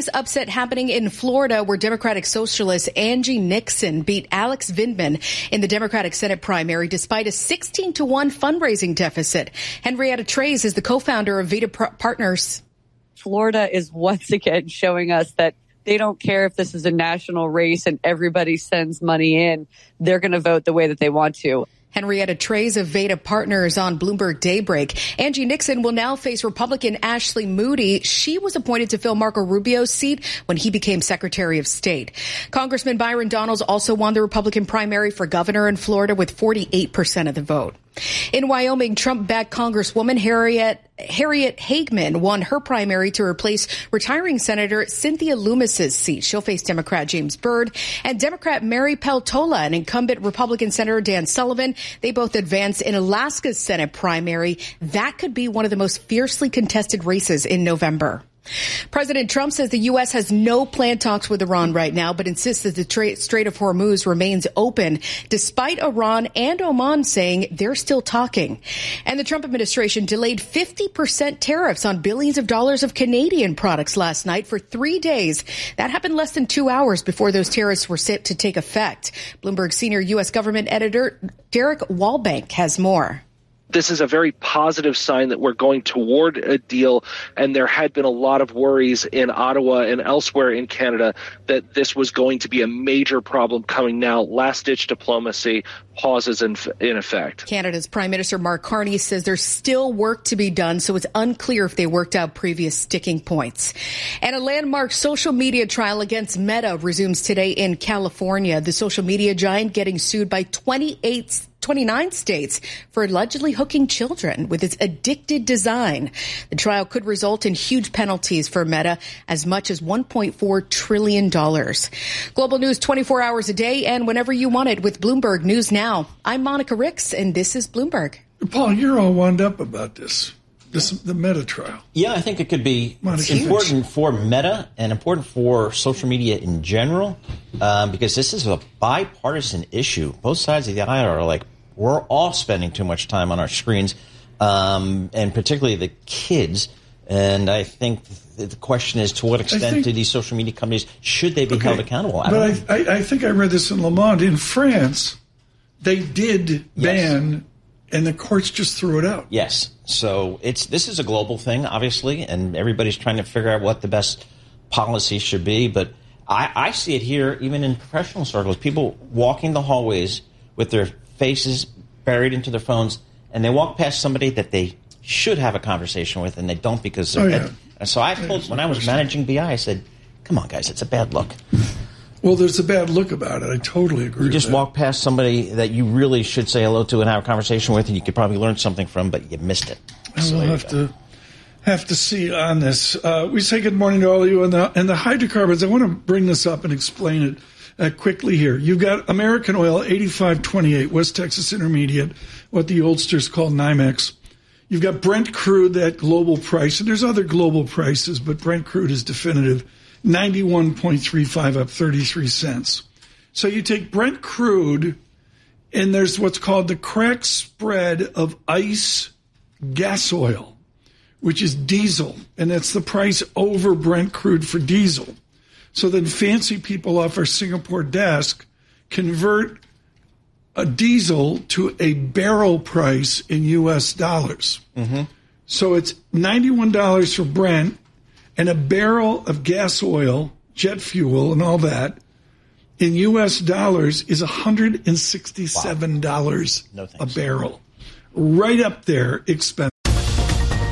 biggest upset happening in Florida, where Democratic Socialist Angie Nixon beat Alex Vindman in the Democratic Senate primary despite a 16-1 fundraising deficit. Henrietta Treyz is the co-founder of Vita Partners. Florida is once again showing us that they don't care if this is a national race and everybody sends money in. They're going to vote the way that they want to. Henrietta Treyz of Vita Partners on Bloomberg Daybreak. Angie Nixon will now face Republican Ashley Moody. She was appointed to fill Marco Rubio's seat when he became Secretary of State. Congressman Byron Donalds also won the Republican primary for governor in Florida with 48% of the vote. In Wyoming, Trump-backed Congresswoman Harriet Hageman won her primary to replace retiring Senator Cynthia Lummis's seat. She'll face Democrat James Byrd and Democrat Mary Peltola and incumbent Republican Senator Dan Sullivan. They both advanced in Alaska's Senate primary. That could be one of the most fiercely contested races in November. President Trump says the U.S. has no planned talks with Iran right now, but insists that the Strait of Hormuz remains open, despite Iran and Oman saying they're still talking. And the Trump administration delayed 50% tariffs on billions of dollars of Canadian products last night for 3 days. That happened less than 2 hours before those tariffs were set to take effect. Bloomberg senior U.S. government editor Derek Wallbank has more. This is a very positive sign that we're going toward a deal, and there had been a lot of worries in Ottawa and elsewhere in Canada that this was going to be a major problem coming now. Last-ditch diplomacy pauses in effect. Canada's Prime Minister Mark Carney says there's still work to be done, so it's unclear if they worked out previous sticking points. And a landmark social media trial against Meta resumes today in California. The social media giant getting sued by 29 states for allegedly hooking children with its addictive design. The trial could result in huge penalties for Meta, as much as $1.4 trillion. Global news 24 hours a day and whenever you want it with Bloomberg News Now. I'm Monica Ricks, and this is Bloomberg. Paul, you're all wound up about this the Meta trial. Yeah, I think it could be important for Meta and important for social media in general, because this is a bipartisan issue. Both sides of the aisle are like, we're all spending too much time on our screens, and particularly the kids. And I think the question is, to what extent do these social media companies, should they be held accountable? I think I read this in Le Monde. In France, they did ban, and the courts just threw it out. Yes. So this is a global thing, obviously, and everybody's trying to figure out what the best policy should be. But I see it here, even in professional circles, people walking the hallways with their faces buried into their phones, and they walk past somebody that they should have a conversation with, and they don't because of So I told, when I was managing BI, I said, come on, guys, it's a bad look. Well, there's a bad look about it. I totally agree with that. You just walk past somebody that you really should say hello to and have a conversation with, and you could probably learn something from, but you missed it. We'll have to see on this. We say good morning to all of you. And the hydrocarbons, I want to bring this up and explain it quickly here. You've got American oil, 85.28, West Texas Intermediate, what the oldsters call NYMEX. You've got Brent crude, that global price, and there's other global prices, but Brent crude is definitive, 91.35, up 33 cents. So you take Brent crude, and there's what's called the crack spread of ICE gas oil, which is diesel, and that's the price over Brent crude for diesel. So then fancy people off our Singapore desk convert a diesel to a barrel price in U.S. dollars. Mm-hmm. So it's $91 for Brent, and a barrel of gas oil, jet fuel, and all that in U.S. dollars is $167 a barrel. Right up there, expensive.